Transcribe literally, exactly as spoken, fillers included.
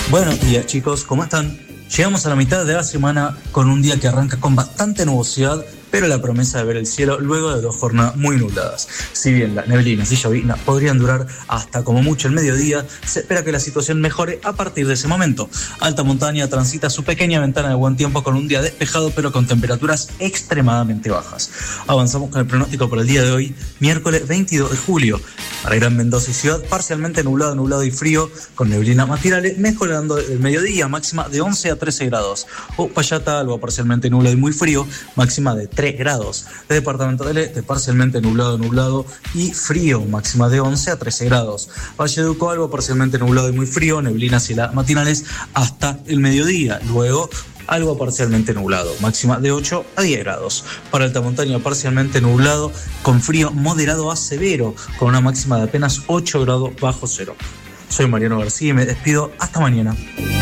Buenos días, chicos, ¿cómo están? Llegamos a la mitad de la semana con un día que arranca con bastante nubosidad, pero la promesa de ver el cielo luego de dos jornadas muy nubladas. Si bien las neblinas y lloviznas podrían durar hasta como mucho el mediodía, se espera que la situación mejore a partir de ese momento. Alta montaña transita su pequeña ventana de buen tiempo con un día despejado, pero con temperaturas extremadamente bajas. Avanzamos con el pronóstico para el día de hoy, miércoles veintidós de julio. Para Gran Mendoza y Ciudad, parcialmente nublado, nublado y frío, con neblinas matinales, mejorando el mediodía, máxima de once a trece grados. Uspallata, algo parcialmente nublado y muy frío, máxima de tres grados. El departamento del Este, parcialmente nublado, nublado y frío, máxima de once a trece grados. Valleduco, algo parcialmente nublado y muy frío, neblinas y las matinales hasta el mediodía. Luego, algo parcialmente nublado, máxima de ocho a diez grados. Para alta montaña, parcialmente nublado, con frío moderado a severo, con una máxima de apenas ocho grados bajo cero. Soy Mariano García y me despido hasta mañana.